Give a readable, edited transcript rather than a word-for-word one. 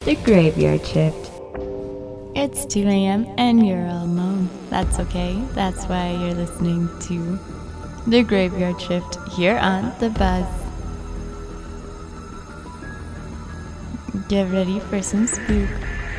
The Graveyard Shift. It's 2 a.m. and you're all alone. That's okay. That's why you're listening to The Graveyard Shift here on The Buzz. Get ready for some spook.